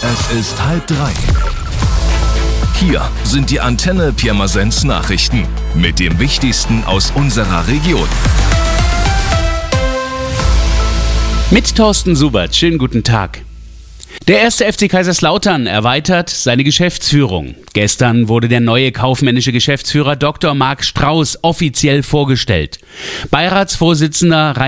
Es ist 2:30. Hier sind die Antenne Pirmasens Nachrichten mit dem Wichtigsten aus unserer Region. Mit Thorsten Subert, schönen guten Tag. Der 1. FC Kaiserslautern erweitert seine Geschäftsführung. Gestern wurde der neue kaufmännische Geschäftsführer Dr. Marc Strauß offiziell vorgestellt. Beiratsvorsitzender